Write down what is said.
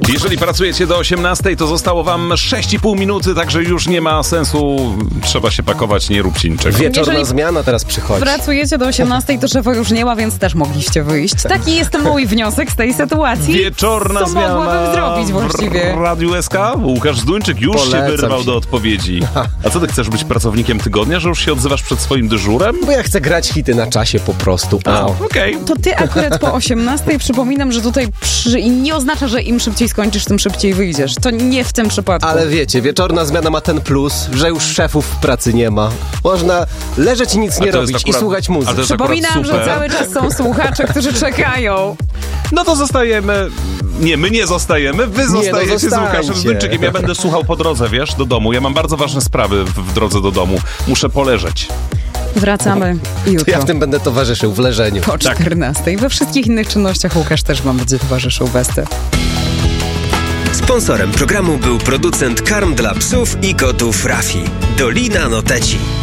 Jeżeli pracujecie do 18, to zostało wam 6,5 minuty, także już nie ma sensu, trzeba się pakować, nie róbcie niczego. Wieczorna zmiana teraz przychodzi. Pracujecie do 18, to szefa już nie ma, więc też mogliście wyjść. Taki jest mój wniosek z tej sytuacji. Wieczorna zmiana. Co mogłabym zrobić właściwie? W Radiu SK? Łukasz Zduńczyk już Polecam się wyrwał się. do odpowiedzi. A co ty chcesz być pracownikiem tygodnia, że już się odzywasz przed swoim dyżurem? Bo ja chcę grać hity na czasie po prostu. Okej. To ty akurat po 18 przypominam, że tutaj nie oznacza, że im szybciej skończysz, tym szybciej wyjdziesz. To nie w tym przypadku. Ale wiecie, wieczorna zmiana ma ten plus, że już szefów w pracy nie ma. Można leżeć i nic nie robić i słuchać muzyki. to jest akurat Przypominam, że super. cały czas są słuchacze, którzy czekają. No to zostajemy. Nie, my nie zostajemy, wy zostajecie z zostańcie. Łukaszem Zduńczykiem. Ja będę słuchał po drodze, wiesz, do domu. Ja mam bardzo ważne sprawy w drodze do domu. Muszę poleżeć. Wracamy To jutro. ja w tym będę towarzyszył w leżeniu. Po 14. We wszystkich innych czynnościach Łukasz też wam będzie towarzyszył Besty. Sponsorem programu był producent karm dla psów i kotów Rafi. Dolina Noteci.